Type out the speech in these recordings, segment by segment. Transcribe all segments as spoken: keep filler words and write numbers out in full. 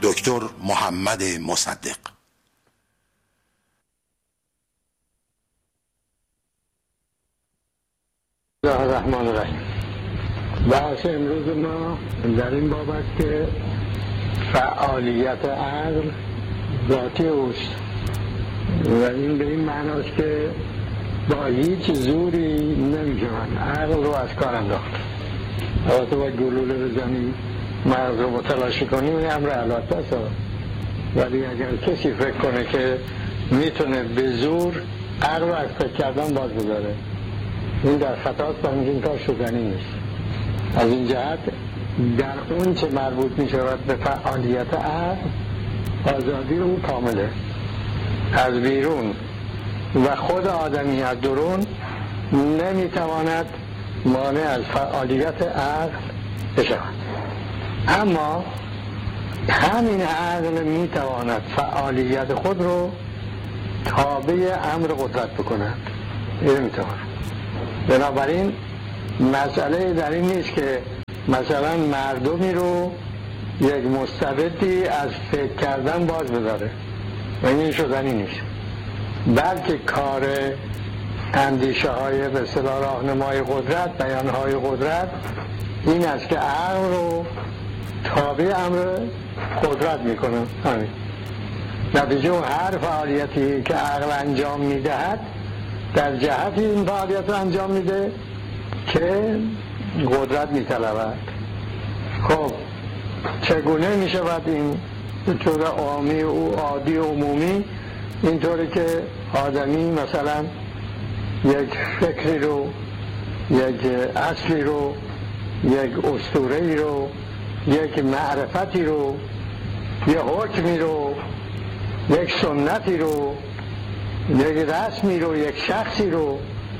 دکتر محمد مصدق. بسم الله الرحمن الرحیم. بحث امروز ما در این بابت که فعالیت عقل ذاتی اوست و این به این معناست که با هیچ زوری نمیشون عقل رو از کار انداخت. البته با گلوله بزنی مغز رو متلاشی کنیم این امر علت است، ولی اگر کسی فکر کنه که میتونه به زور عقل رو از فکر کردن باز بذاره این در خطاست و این کار شدنی نیست. از این جهت در اون چه مربوط می شود به فعالیت عقل آزادی او کامله. از بیرون و خود آدمی از درون نمی تواند مانع از فعالیت عقل بشود، اما همین عقل می تواند فعالیت خود رو تابع امر قدرت بکند. این می تواند. بنابراین مسئله در این نیست که مثلا مردمی رو یک مستبدی از فکر کردن باز بداره و این شدنی نیست، بلکه کار اندیشه های به اصطلاح راهنمای قدرت، بیان های قدرت این است که عقل رو تابع امر قدرت میکنه. همین نتیجه هر فعالیتی که عقل انجام میدهد در جهت این فعالیت رو انجام میده که قدرت میطلبد. خب چگونه میشود این به طور عامی و عادی و عمومی؟ اینطوری که آدمی مثلا یک فکری رو، یک اصلی رو، یک اسطوره‌ای رو، یک معرفتی رو، یک حکمی رو، یک سنتی رو، یک رسمی رو، یک شخصی رو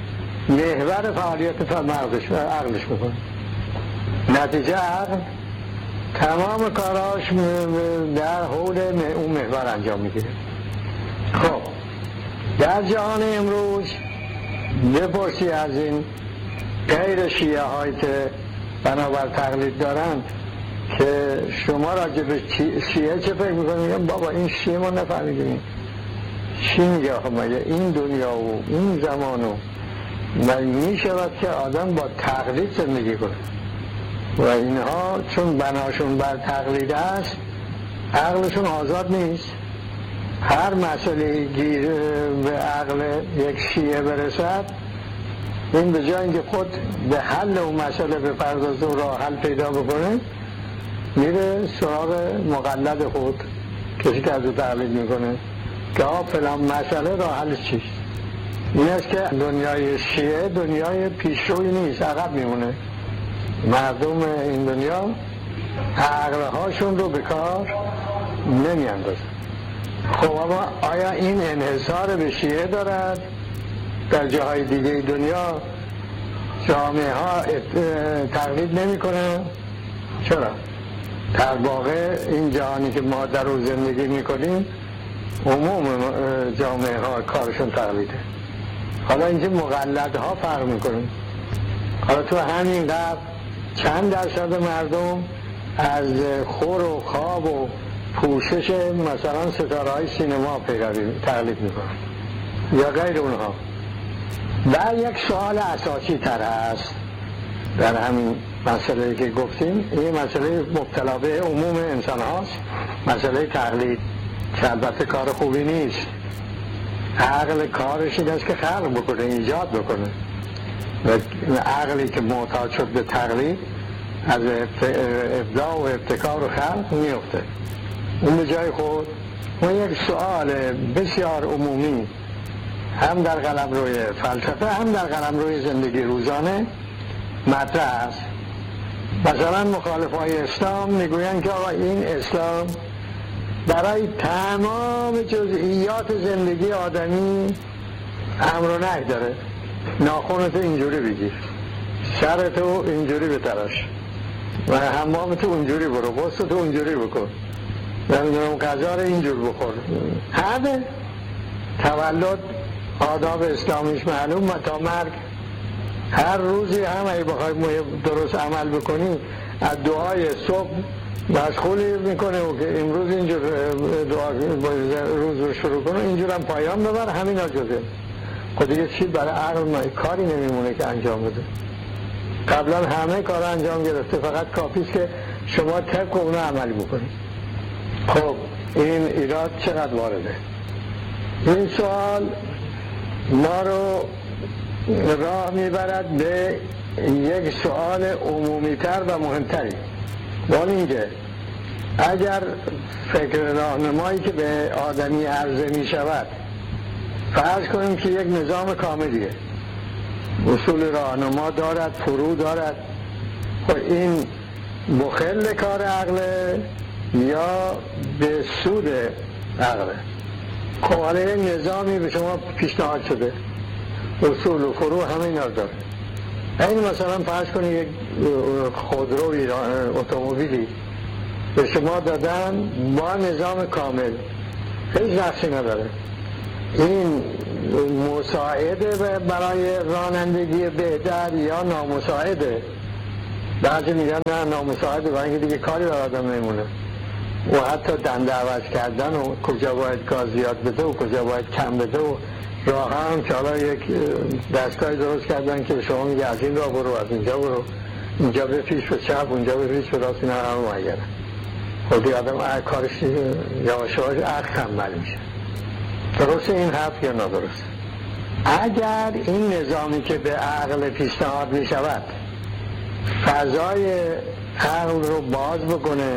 محور فعالیت مغزش و عقلش بکنه. نتیجه عقل تمام کاراش در حول اون محور انجام میگیره. خب در جهان امروز بپرسی از این غیر شیعه هایی که بنابر تقلید دارند که شما راجع به شیعه چه فکر میکنید؟ میگم بابا این شیعه ما نفهمیدیم چی میگه. آخه مگه این دنیا و این زمان و و می شود که آدم با تقلید زندگی کنه و اینها چون بناشون بر تقلید است عقلشون آزاد نیست. هر مسئله گیر به عقل یک شیعه برسد این به جای اینکه خود به حل اون مسئله بپردازه و راه حل پیدا بکنه میره سراغ مقلد خود، کسی که از او تقلید میکنه که آه فلان مسئله راه حلش چیست. این است که دنیای شیعه دنیای پیشروی نیست، عقب میمونه. مردم این دنیا عقلهاشون رو به کار نمی اندازن. خب اما آیا این انحصار به شیعه دارد؟ در جاهای دیگه دنیا جامعه ها تقلید نمی کنه؟ چرا؟ در واقع این جهانی که ما در اون زندگی می کنیم عموم جامعه ها کارشون تقلیده. حالا اینکه مقلدها فرق میکنه. حالا تو همین قبل چند درصد مردم از خور و خواب و پوشش مثلا ستاره های سینما پیروی تقلید میکنن یا غیر اونها. و یک سوال اساسی تر هست در همین مسئله که گفتیم، این مسئله مبتلا به عموم انسان هاست، مسئله تقلید که البته کار خوبی نیست. عقل کارش این است که خلق بکنه، ایجاد بکنه و عقلی که معتاد شد به تقلید از ابداع و ابتکار و خلق میفته. اون به جای خود ما یک سوال بسیار عمومی هم در قلمروی فلسفه هم در قلمروی زندگی روزانه مطرح است. مثلا مخالفای اسلام میگویند که آقا این اسلام برای تمام جزئیات زندگی آدمی امر و نهی داره. ناخنتو اینجوری بگیر، سرتو اینجوری بتراش و حمامتو اونجوری برو، غسلتو اونجوری بکن، نمیدونم غذا رو اینجور بخور. همه تولد آداب اسلامیش معلوم و تا مرگ هر روزی هم اگه بخوای درست عمل بکنی از دعای صبح مشغولی میکنه و که امروز اینجور دعا روز رو شروع کنه اینجور هم پایان ببر، همین ها جزه خود دیگه چی برای عقل کاری نمیمونه که انجام بده. قبلا همه کار انجام گرفته، فقط کافیست که شما طبق اونو عملی بکنید. خب این ایراد چقدر وارده؟ این سوال ما رو راه میبرد به یک سوال عمومی‌تر و مهمتری، ولی اینکه اگر فکر راهنمایی که به آدمی عرضه می شود فرض کنیم که یک نظام کاملیه، اصول راهنما دارد، فرو دارد، خب این مخل کار عقله یا به سود عقله؟ خب حالا یک نظامی به شما پیشنهاد شده، اصول و فرو همه اینا داره. این مثلا فرض کنید یک خودروی اتومبیلی به شما دادن با نظام کامل، هیچ نقصی نداره، این مساعده برای رانندگی بهتر یا نامساعده؟ بعضی میگن نه نامساعده، برای اینکه دیگه کاری برای آدم نمیمونه و حتی دنده عوض کردن و کجا باید گاز زیاد بده و کجا باید کم بده و راه هم که حالا یک دستگاهی درست کردن که شما میگه از این راه برو، از اینجا برو، اینجا به پیش به چپ، اونجا به پیش به راست، اینا همه معینه. خودی آدم کارش یواش یواش عقل کمل میشه. درسته این حرف یا نادرسته؟ اگر این نظامی که به عقل پیشنهاد میشود فضای عقل رو باز بکنه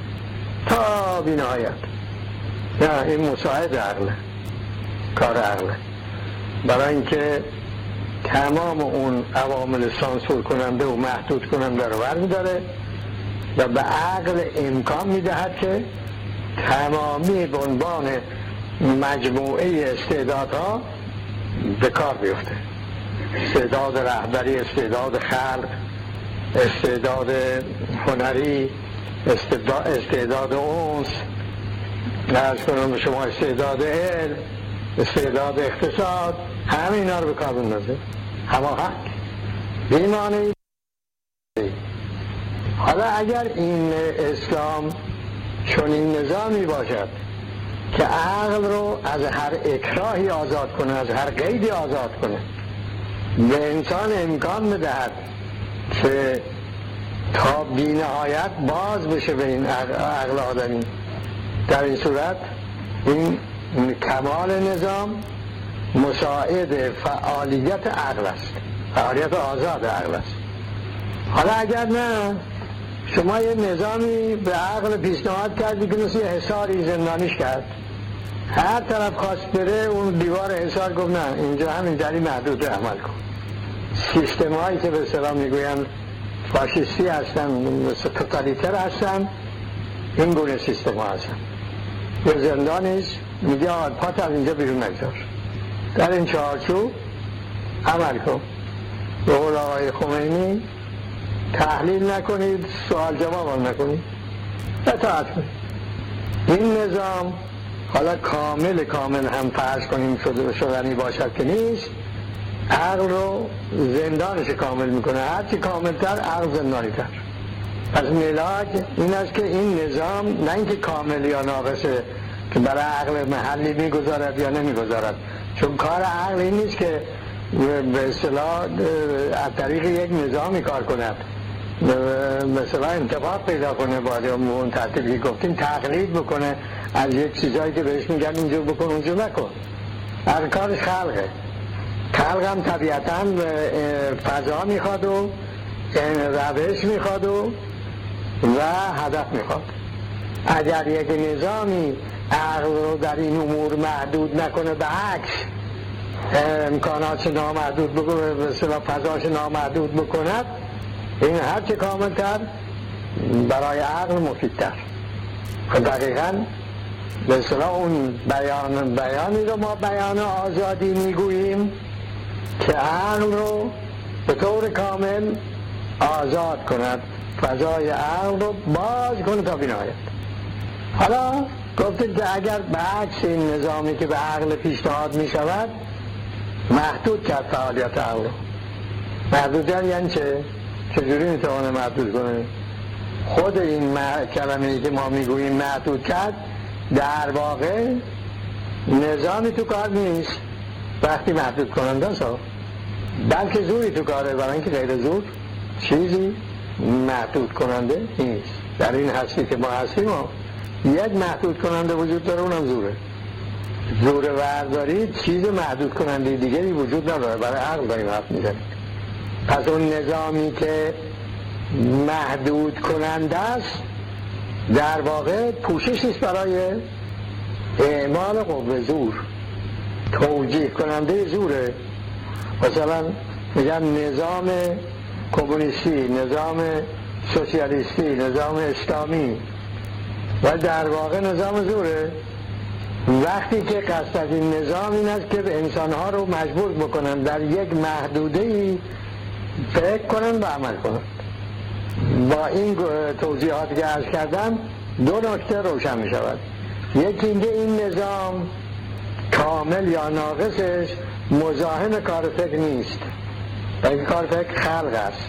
تا بی نهایت، نه این مساعد عقله، کار عقله، برای اینکه تمام اون عوامل سانسور کننده و محدود کننده رو برمی‌داره و به عقل امکان میدهد که تمامی به عنوان مجموعه استعدادها به کار بیفته. استعداد رهبری، استعداد خلق، استعداد هنری، استعداد اونس، نرز کنم به شما استعداد علم، استعداد اقتصاد، همه اینا رو به کار بندازه، هماهنگ بیمانه. حالا اگر این اسلام چون این نظامی باشد که عقل رو از هر اکراهی آزاد کنه، از هر قیدی آزاد کنه، به انسان امکان بدهد که تا بی نهایت باز بشه به این عقل آدمی، در این صورت این کمال نظام مساعد فعالیت عقل است، فعالیت آزاد عقل است. حالا اگر نه شما یه نظامی به عقل پیشنهاد کردی که مثل حصاری زندانیش کرد، هر طرف خواست بره اون دیوار حصار گفت نه اینجا همین دری محدود عمل کن. سیستم هایی که به اصطلاح میگوین فاشیستی هستن، مثل توتالیتر هستن، این گونه سیستم ها هستن. یه زندانیش میگه آقا پات از اینجا بیرون نگذار، در این چارچوب عمل کن. به قول آقای خمینی تحلیل نکنید، سوال جواب نکنید، اطاعت کنید. این نظام حالا کامل کامل هم فرض کنیم شده شدنی باشد که نیست، عقل رو زندانش کامل میکنه، هرچی کاملتر عقل زندانی تر. پس ملاک این است که این نظام نه اینکه کامل یا ناقصه که برای عقل محلی میگذارد یا نمیگذارد، چون کار عقل این نیست که به اصطلاح از طریق یک نظامی کار کند، مثلا انتقاد پیدا کنه، باید اون ترتیبی گفتیم تقلید بکنه از یک چیزایی که بهش میگن اینجور بکن اونجور نکن. از کارش خلقه، خلق هم طبیعتاً فضا میخواد و روش میخواد و و هدف میخواد. اگر یک نظامی عقل رو در این امور محدود نکنه، به عکس امکانات نامحدود بکنه، به اصطلاح فضاش نامحدود بکند، این هرچه کاملتر برای عقل مفیدتر. دقیقاً به اصطلاح اون بیان بیانی رو ما بیان آزادی میگوییم که عقل رو به طور کامل آزاد کند، فضای عقل رو باز کنه تا بینایت. حالا گفتید که اگر به عکس این نظامی که به عقل پیشنهاد می شود محدود کرد فعالیت عقل رو، محدود یعنی چه؟ چجوری می توانه محدود کنه؟ خود این کلمه‌ای که ما میگوییم محدود کرد در واقع نظامی تو کار نیست وقتی محدود کننده است، بلکه زوری تو کاره، برای اینکه غیر زور چیزی محدود کننده نیست. در این هستی که ما هستیم یک محدود کننده وجود داره، اونم زوره. زور ورداری چیز محدود کننده دیگری وجود نداره، برای عقل داریم حرف میزنیم. پس اون نظامی که محدود کننده است در واقع پوشش است برای اعمال قوه زور، توجیه کننده زوره. مثلا میگن نظام کمونیستی، نظام سوسیالیستی، نظام اسلامی، و در واقع نظام زوره. وقتی که قصد از این نظام این است که انسانها رو مجبور بکنن در یک محدوده‌ای فکر کنن و عمل کنن. با این توضیحاتی که عرض کردم دو نکته روشن می شود. یکی اینکه این نظام کامل یا ناقصش مزاحم کار فکر نیست، بلکه کار فکر خلق است.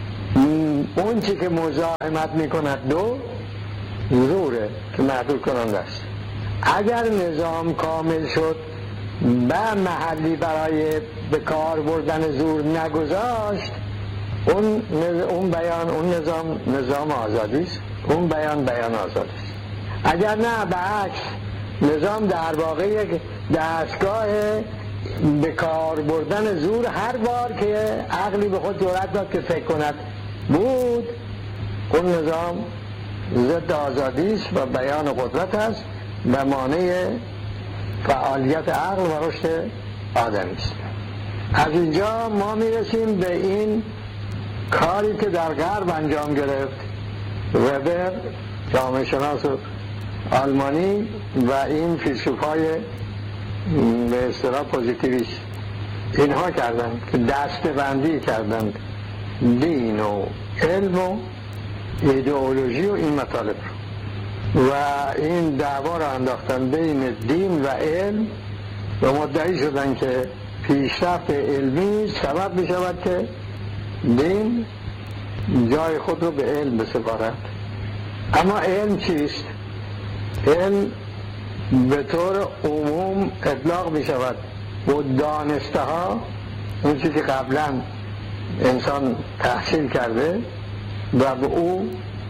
اون چی که مزاحمت می کند دو زوره که محدود کننده است. اگر نظام کامل شد و محلی برای به کار بردن زور نگذاشت، اون اون بیان اون نظام نظام آزادی است، اون بیان بیان آزادی است. اگر نه برعکس، نظام در واقع یک دستگاه به کار بردن زور هر بار که عقلی به خود جرأت داد که فکر کند بود، اون نظام ضد آزادی است و بیان قدرت است و مانع فعالیت عقل و رشد آدمی است. از اینجا ما میرسیم به این کاری که در غرب انجام گرفت وبر، جامعه شناس آلمانی و این فیلسوفای به اصطلاح پوزیتیویست، اینها کردند که دسته‌بندی کردند دین و علم و ایدئولوژی و این مطالب رو، و این دعوا رو انداختن بین دین و علم و مدعی شدن که پیشرفت علمی سبب می شود که دین جای خود رو به علم بسپارد. اما علم چیست؟ علم به طور عموم اطلاق می شود و دانسته ها، اون چیزی که قبلا انسان تحصیل کرده و به او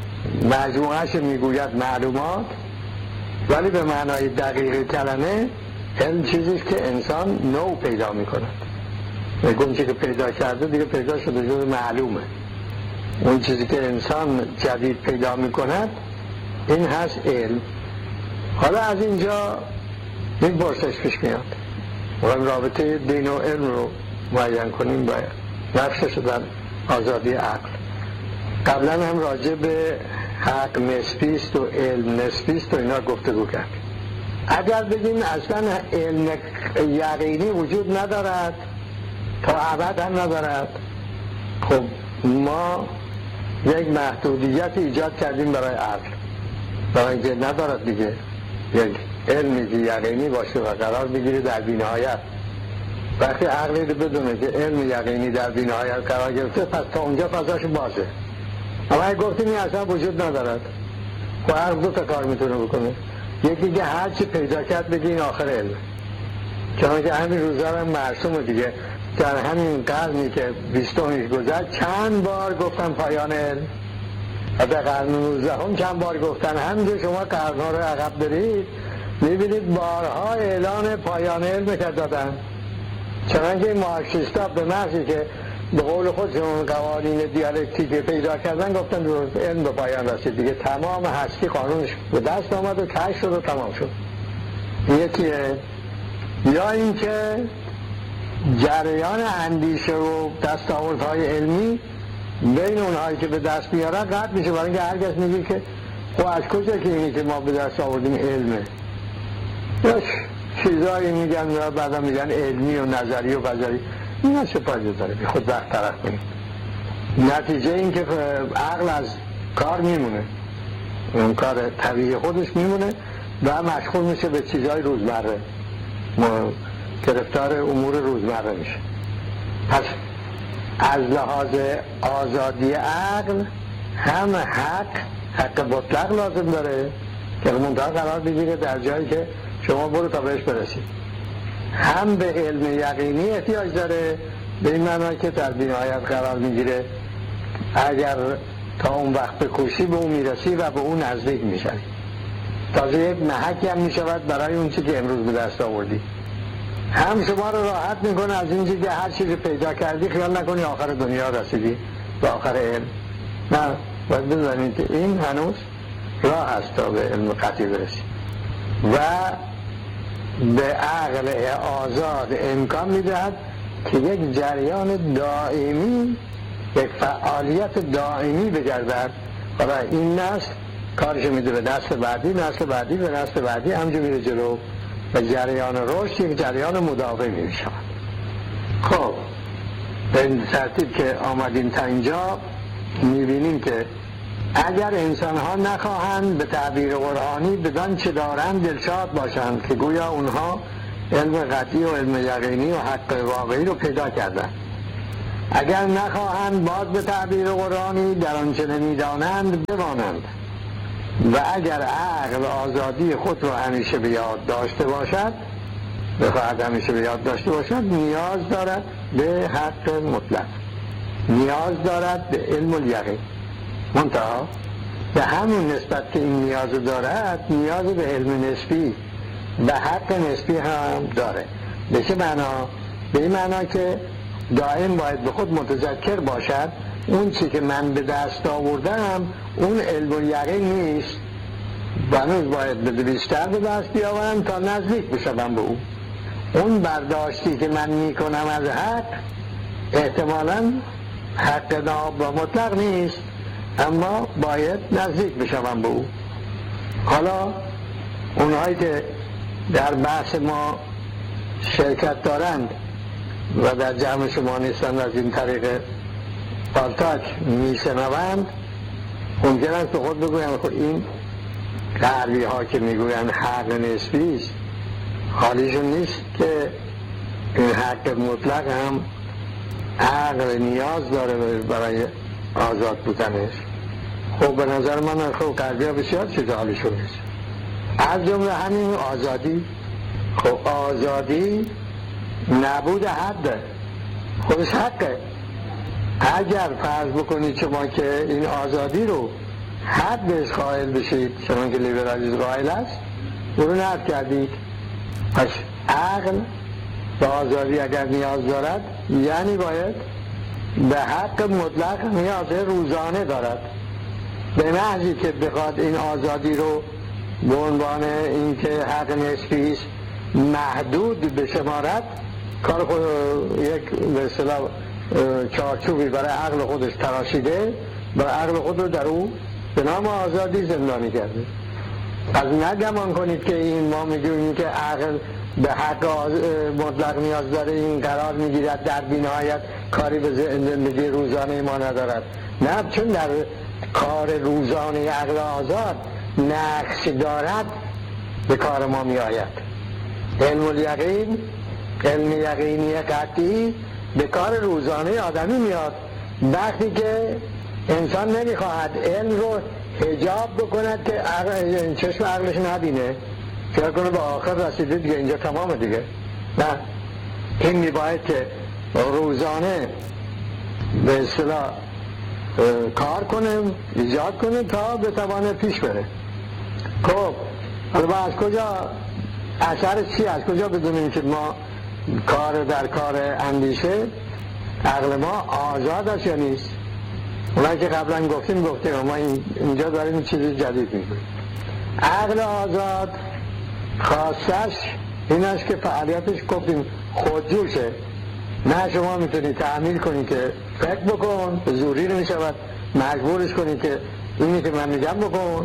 مجموعهش میگوید معلومات، ولی به معنای دقیق کلمه علم چیزیست که انسان نو پیدا می کند. اون چیزی که پیدا کرده دیگه پیدا شده جز معلومه. اون چیزی که انسان جدید پیدا می کند این هست علم. حالا از اینجا این پرسش پیش میاد، و رابطه دین و علم رو معین کنیم باید نقشش در آزادی عقل. قبلا هم راجع به حق نسبیست و علم نسبیست و اینا گفتگو کرد. اگر بگیم اصلا علم یقینی وجود ندارد تا ابد هم ندارد، خب ما یک محدودیت ایجاد کردیم برای عقل، برای اینکه ندارد دیگه یک علمی که یقینی باشه و قرار بگیره در بی‌نهایت. وقتی عقلی رو بدونه که علم یقینی در بی‌نهایت قرار گرفته، پس تا اونجا فضاش بازه. اما اگه گفتیم این اصلا وجود ندارد، خب عقل دو تا کار میتونه بکنه. یکی که هر چی پیدا کرد بگه این آخر علم، چون که همین روزا هم مرسومه دیگه. در همین قرنی که بیستمیش گذشت چند بار گفتن پایان علم، و در قرن نوزدهم چند بار گفتن. همینجور شما قرنها رو عقب برید میبینید بارها اعلان پایان علم که دادن. چنانکه این مارکسیستا به محضی که به قول خودشون قوانین دیالکتیک پیدا کردن گفتن علم به پایان رسید دیگه، تمام هستی قانونش به دست آمد و کشف شد و تمام شد. یکیه. یا اینکه جریان اندیشه و دستاوردهای علمی بین اونهایی که به دست میارن قطع میشه، برای اینکه هر کس میگه که خب از کجا که اینی که ما به دست آوردیم علمه، یا چیزایی میگن و بعدا میگن علمی و نظری و بزری، اینا چه فایده داره؟ بی خود وقت طرف کنیم. نتیجه این که عقل از کار میمونه، اون کار طبیعی خودش میمونه و مشغول میشه به چیزهای روزمره، گرفتار امور روزمره میشه. پس از لحاظ آزادی عقل هم حق حق مطلق لازم داره که منتها قرار بگیره در جایی که شما برو تا بهش برسید، هم به علم یقینی احتیاج داره به این معنی که در بینایت قرار میگیره اگر تا اون وقت بکوشی به اون میرسی و به اون نزدیک میشی، تازه یک محکی هم میشود برای اون چی که امروز به دست آوردی. هم شما رو راحت میکنه از این که هر چیزی پیدا کردی خیال نکنی آخر دنیا رسیدی به آخر علم، نه، باید بدونید که این هنوز راه هست تا به علم قطعی برسی و به عقل آزاد امکان میدهد که یک جریان دائمی، یک فعالیت دائمی بگردد. حالا این نسل کارش میده به نسل بعدی، نسل بعدی به نسل بعدی، همجور میره جلو و جریان رشد یک جریان مداومی میشه. خب به این ترتیب که آمدیم تا اینجا میبینیم که اگر انسان ها نخواهند به تعبیر قرآنی بدان چه دارند دلشاد باشند که گویا اونها علم قطعی و علم یقینی و حق واقعی رو پیدا کردن، اگر نخواهند باز به تعبیر قرآنی در آنچه نمیدانند بمانند و اگر عقل آزادی خود رو همیشه به یاد داشته باشد، بخواهد همیشه به یاد داشته باشد، نیاز دارد به حق مطلق، نیاز دارد به علم الیقین. منتها به همون نسبت که این نیاز دارد نیاز به علم نسبی، به حق نسبی هم داره. به چه معنا؟ به این معنا که دائم باید به خود متذکر باشد اون چی که من به دست آوردم اون علم الیقین نیست، هنوز باید به بیشتر به دست بیاورم تا نزدیک بشم به اون. اون برداشتی که من میکنم از حق احتمالاً حق ناب و مطلق نیست، اما باید نزدیک بشم به او. حالا اونهایی که در بحث ما شرکت دارند و در جمع شما نیستند از این طریق پالتاک میشنوند، ممکن است به خود بگویم خب این غربی ها که میگویند حق نسبی است، حالیشون نیست که این حق مطلق هم عقل نیاز داره برای آزاد بودنش. خب به نظر من خب غربی ها بسیار چیز حالیشون نیست، از جمله همین آزادی. خب آزادی نبود حد خودش حقه. اگر فرض بکنید شما که این آزادی رو حدش قائل بشید، شما که لیبرالیسم قائل است، او رو نقد کردید. پس عقل به آزادی اگر نیاز دارد یعنی باید به حق مطلق نیاز روزانه دارد. به محضی که بخواد این آزادی رو به عنوان اینکه حق نسبی است محدود بشمارد، کار خود یک به اصطلاح چارچوبی برای عقل خودش تراشیده، برای عقل خود رو در او به نام آزادی زندانی کرده. از نگمان کنید که این ما میگوییم که عقل به حق مطلق نیاز داره، این قرار میگیرد در بینهایت کاری به زندگی روزانه ما ندارد. نه، چون در کار روزانه عقل آزاد نقش دارد به کار ما می آید. علم الیقین، علم یقینی قطعی به کار روزانه آدمی میاد وقتی که انسان نمیخواهد علم رو حجاب بکند که عقل، چشم عقلش نبینه، فکر کنه به آخر رسیده دیگه اینجا تمامه دیگه. نه، این میباید که روزانه به اصطلاح کار کنه، ایجاد کنه تا بتوانه پیش بره. خب حالا از کجا اثر چی؟ از کجا بدونیم که ما کار در کار اندیشه عقل ما آزاد است یا نیست؟ اونایی که قبلا گفتیم گفتیم، ما اینجا داریم چیز جدید میگویم. عقل آزاد خاصش این است که فعالیتش گفتیم خودجوشه. نه شما میتونی تعمیل کنی که فکر بکن، به زوری نمیشود مجبورش کنی که اینی که من میگم بکن،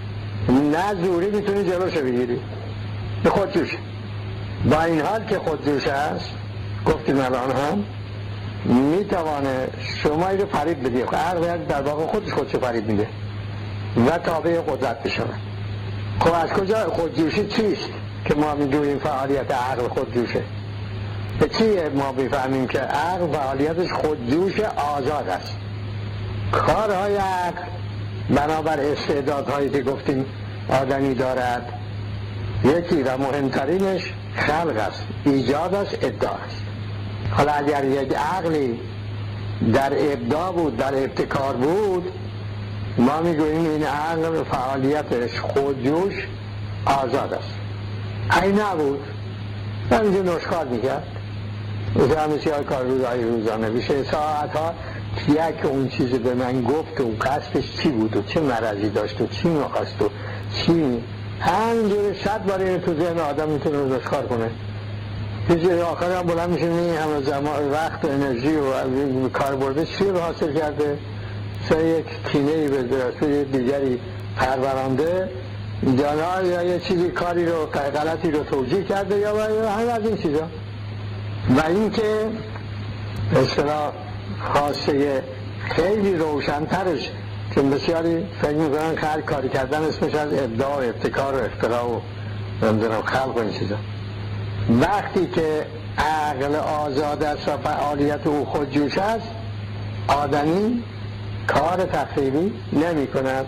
نه زوری میتونی جلوش بگیری، به خودجوشه. با این حال که خودجوش است، گفتیم الان هم میتوانه شما رو فریب بدی. عقل در واقع خودش خودشو فریب میده و تابع قدرت بشه. خب از کجا خودجوشی چیست که ما میگوییم فعالیت عقل خودجوشه؟ به چیه ما میفهمیم که عقل فعالیتش خودجوش آزاد است؟ کارهای عقل بنابر استعدادهایی که گفتیم آدمی دارد، یکی و مهمترینش خلق است، ایجاد است، ابداع است. حالا اگر یک عقلی در ابداع بود، در ابتکار بود، ما میگوییم این عقل فعالیتش خودجوش آزاد است. این نبود، همینجا نشکار میکرد، مثل همیشه های کار روزهای روزانه میشه ساعت ها یک اون چیزی به من گفت و قصدش چی بود و چه مرضی داشت و چی میخواست و چی همینجوری صد بار این تو ذهن آدم میتونه نشکار کنه. پیش آخر هم بلند میشه این همه زمان وقت و انرژی و کار برده چی رو حاصل کرده؟ سه یک کینه‌ای به درسته دیگری پرورانده جانا یا یه چیزی کاری رو غلطی رو توجیه کرده یا همه از این چیزا. و این که اصطلاح خاصه خیلی روشن‌ترش که بسیاری فکر میکنن که هر کاری کردن اسمش از ابداع و ابتکار و اختراع و نمیدونم خلق و این چیزا. وقتی که عقل آزاد است و فعالیت او خودجوش است، آدمی کار تخریبی نمی کند.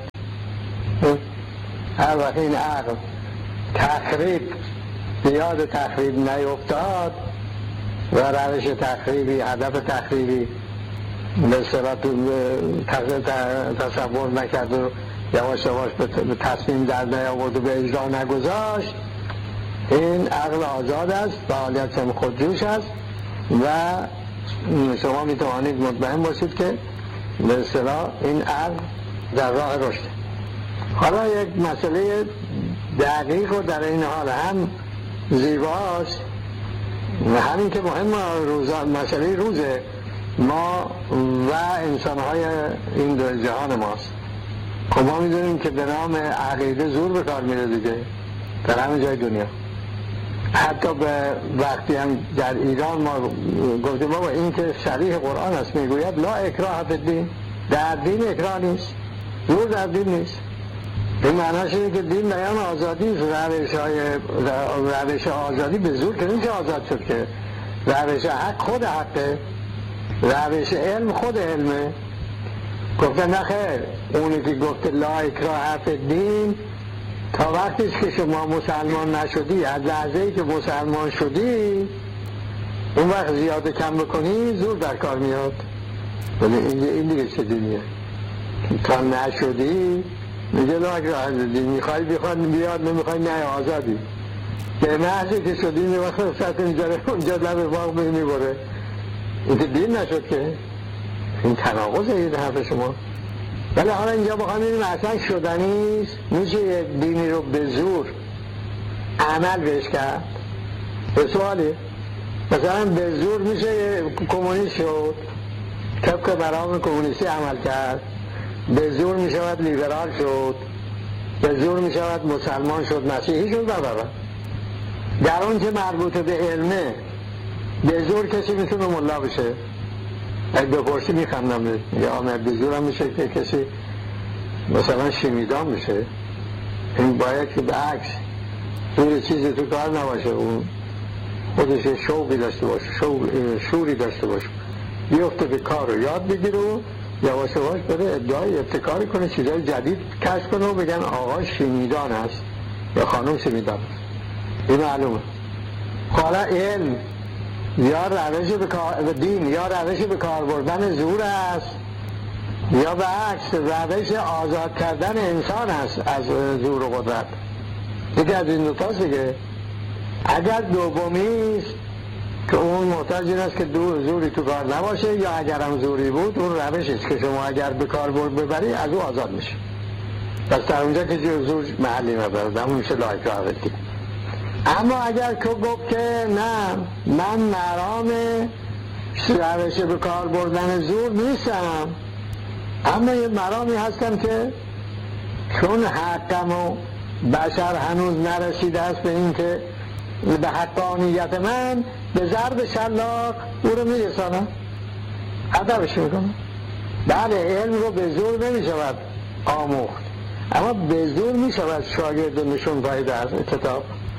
هر وقت این عقل تخریب بیاد تخریب نیفتاد و روش تخریبی، هدف تخریبی به صورت تصور نکرد و یواش یواش به تصمیم در نیاورد و به اجرا نگذاشت، این عقل آزاد است، فعالیت هم خودجوش است و شما می توانید مطمئن باشید که به اصطلاح این عقل در راه رشد. حالا یک مسئله دقیق و در این حال هم زیباست و همین که مهم روزا مسئله روزه ما و انسانهای این دو جهان ماست. خب ما میدونیم که به نام عقیده زور به کار میره دیگه در همه جای دنیا. حتی به وقتی هم در ایران ما گفتیم بابا این که صریح قرآن است میگوید لا اکراه فی الدین، در دین اکراه نیست، زور در دین نیست. این معناش اینه که دین بیان آزادی است. روش های روش آزادی به زور که نمیشه آزاد شد که روش حق خود حقه، روش علم خود علمه. گفته نخیر، اونی که گفته لا اکراه فی الدین تا وقتی که شما مسلمان نشدی، از لحظه‌ای که مسلمان شدی اون وقت زیاده کم بکنی زور در کار میاد. ولی این دیگه چه دینیه؟ تا نشدی میگه لا اکراه فی الدین، میخوای بخواد بیاد، نمیخوای نه آزادی. به محضی که شدی میوقت ساعت میذاره اونجا لب باغ میبره. این که دین نشد که این تناقضه این حرف شما. ولی حالا اینجا بخوام ببینیم اصلا شدنیست، میشه یک دینی رو به زور عمل بهش کرد؟ به سوالی مثلا به زور میشه کمونیست شد، طبق برنامه کمونیستی عمل کرد، به زور میشود لیبرال شد، به زور میشود مسلمان شد، مسیحی شد. بابا در اون که مربوط به علمه به زور کسی میتونه ملا بشه؟ اگه بپرسی میخندم یا آمد به زور هم میشه که کسی مثلا شیمیدان میشه. این باید که به عکس زور چیزی تو کار نباشه، اون خودش شوقی داشته باشه، شوق شوری داشته باشه، بیفته به کار رو یاد بگیره و یواش یواش بره ادعای ابتکاری کنه، چیزای جدید کشف کنه و بگن آقا شیمیدان است یا خانم شیمیدان است. این معلومه. حالا علم یا روش به دین یا روش به کار بردن زور است یا به عکس روش آزاد کردن انسان است از زور و قدرت. یکی از این دوتاست دیگه. اگر دومی است که اون محتاج این است که دور زوری تو کار نباشه، یا اگر هم زوری بود اون روشی است که شما اگر به کار برد ببری از او آزاد میشه. پس در اونجا که زور محلی نبرد همون میشه لا اکراه فی الدین. اما اگر که گفت که نه من مرام روش به کار بردن زور نیستم، اما یه مرامی هستم که چون حقم و بشر هنوز نرسیده است به این که به حقانیت من، به ضرب شلاق او رو میرسانم، هدفش میکنم. بله علم رو به زور نمیشود آموخت، اما به زور میشود شاگرد نشون پای در کتاب.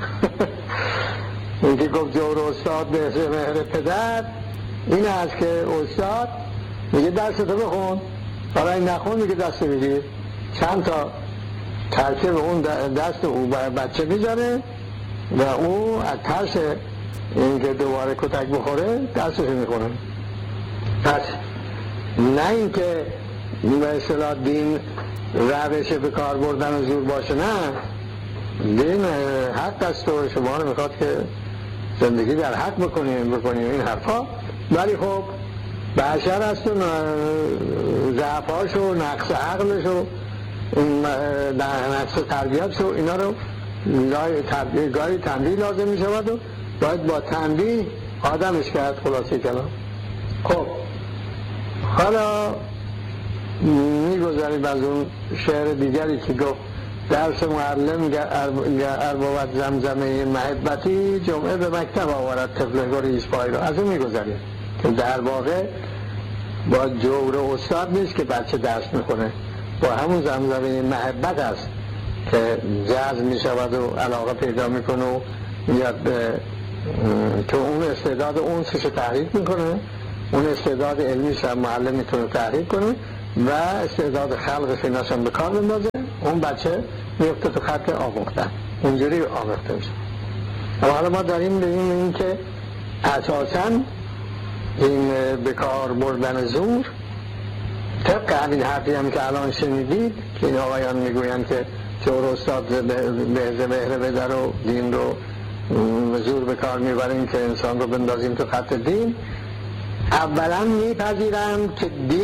این که گفت جور استاد به مهر پدر این است که استاد میگه درستو بخون، برای نخون میگه دست بگیر، چند تا ترکیب اون دست او بچه میذاره و او از ترس اینکه دوباره کتک بخوره دستش میکنه. پس نه اینکه به اصطلاح دین روش به کار بردن و زور باشه، نه، دین حق است و شما رو میخواد که زندگی در حق بکنیم بکنیم این حرفا، ولی خب بشر است و ضعفاش و نقص عقلش و نقص تربیتش و اینا رو گاهی تنبیه لازم می شود و باید با تنبیه آدمش کرد. خلاصه کلام. خب حالا می گذاریم از اون شعر دیگری که گفت درس معلم اربابت زمزمه محبتی، جمعه به مکتب آورد طفل گریز پای رو. از اون می گذاریم که در واقع با جور استاد نیست که بچه درس میکنه، با همون زمزمه محبت است که جذب می شود و علاقه پیدا میکنه و میاد که اون استعداد اون سش تحریک میکنه، اون استعداد علمیش هم معلم میتونه تحریک کنه و استعداد خلقش ایناش هم به کار بندازه، اون بچه میفته تو خط آموختن، اونجوری آموخته میشه. اما حالا ما داریم ببینیم این که اساساً این به کار بردن زور طبق همین حرفی هم که الان شنیدید که این آقایان میگویند که جور استاد به مهر بدر و دین رو زور به کار میبریم که انسان رو بندازیم تو خط دین. اولا میپذیرم که دین